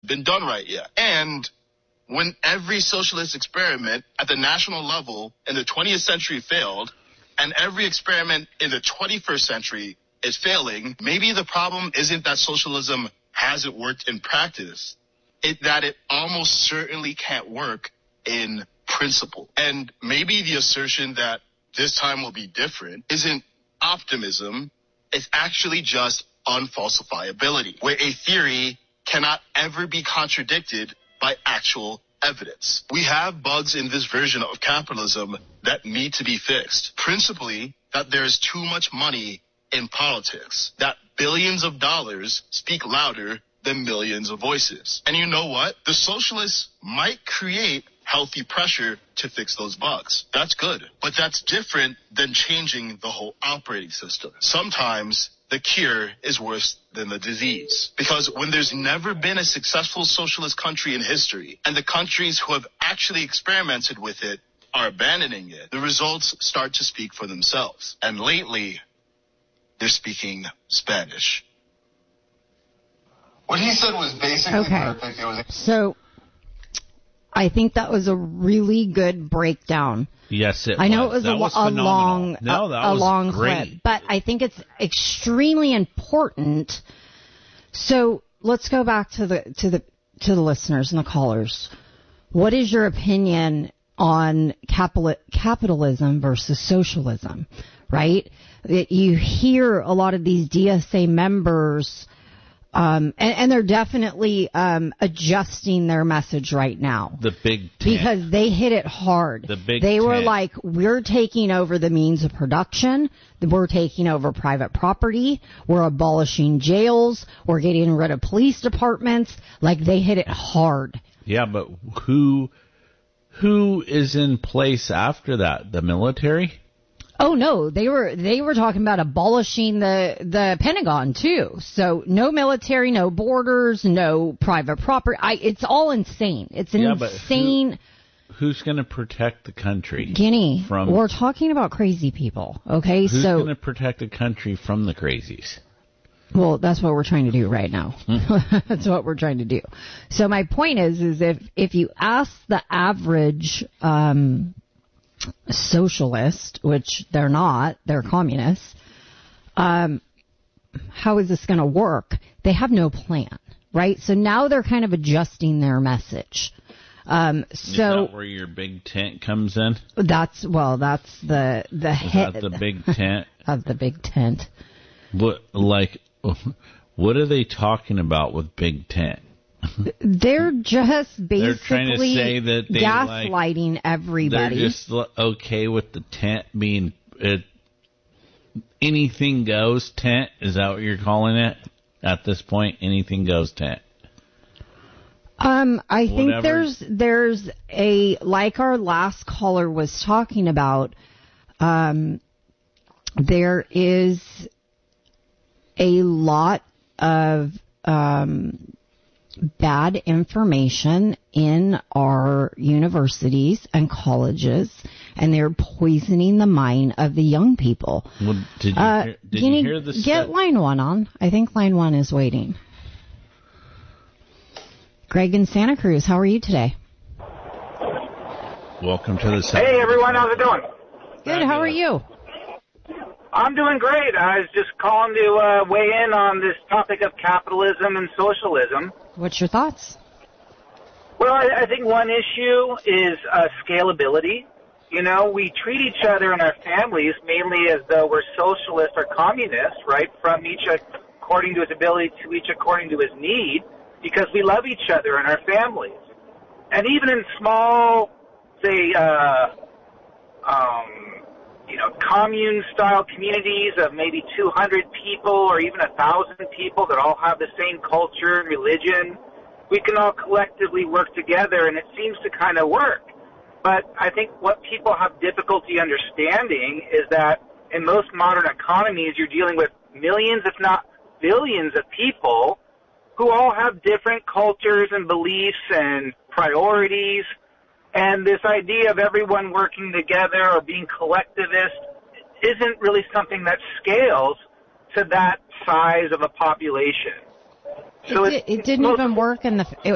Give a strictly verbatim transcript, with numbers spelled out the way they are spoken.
been done right yet. And when every socialist experiment at the national level in the twentieth century failed, and every experiment in the twenty-first century is failing, maybe the problem isn't that socialism hasn't worked in practice, it, that it almost certainly can't work in principle. And maybe the assertion that this time will be different isn't optimism, it's actually just unfalsifiability, where a theory cannot ever be contradicted by actual evidence. We have bugs in this version of capitalism that need to be fixed. Principally, that there's too much money in politics, that billions of dollars speak louder than millions of voices. And you know what? The socialists might create healthy pressure to fix those bugs. That's good. But that's different than changing the whole operating system. Sometimes the cure is worse than the disease. Because when there's never been a successful socialist country in history, and the countries who have actually experimented with it are abandoning it, the results start to speak for themselves. And lately, they're speaking Spanish. What he said was basically okay. perfect. It was so I think that was a really good breakdown. Yes, it I know was. it was that a, was a long, no, that a, a was long great. clip, but I think it's extremely important. So let's go back to the to the to the listeners and the callers. What is your opinion on capital, capitalism versus socialism? Right? You hear a lot of these D S A members. Um, and, and they're definitely um, adjusting their message right now. The big tent. Because they hit it hard. The big They were tent. like, we're taking over the means of production. We're taking over private property. We're abolishing jails. We're getting rid of police departments. Like, they hit it hard. Yeah, but who who is in place after that? The military? Oh no, they were they were talking about abolishing the the Pentagon too. So no military, no borders, no private property. I, it's all insane. It's an yeah, insane. But who, who's going to protect the country? Guinea. From we're talking about crazy people. Okay, who's so going to protect the country from the crazies? Well, that's what we're trying to do right now. That's what we're trying to do. So my point is, is if if you ask the average um, socialist, which they're not, they're communists, um, how is this going to work? They have no plan, right? So now they're kind of adjusting their message. Um, so is that where your big tent comes in? That's well, that's the the is head that the big tent of the big tent. What like? What are they talking about with big tent? They're just basically they're trying to say that they gaslighting like, everybody. They're just okay with the tent being it, anything goes tent. Is that what you're calling it at this point? Anything goes tent. Um, I Whatever. think there's there's a like our last caller was talking about. Um, there is a lot of um, bad information in our universities and colleges, and they're poisoning the mind of the young people. Well, did you uh, hear, did you you hear the get set? line one on? I think line one is waiting. Greg in Santa Cruz, how are you today? Welcome to the set. Hey everyone, how's it doing? Good, how are you? I'm doing great. I was just calling to uh, weigh in on this topic of capitalism and socialism. What's your thoughts? Well, I, I think one issue is uh, scalability. You know, we treat each other and our families mainly as though we're socialists or communists, right, from each according to his ability to each according to his need, because we love each other and our families. And even in small, say, uh, um, you know, commune-style communities of maybe two hundred people or even one thousand people that all have the same culture and religion, we can all collectively work together, and it seems to kind of work. But I think what people have difficulty understanding is that in most modern economies, you're dealing with millions, if not billions, of people who all have different cultures and beliefs and priorities. And this idea of everyone working together or being collectivist isn't really something that scales to that size of a population. So it, it, it didn't even work in the. It,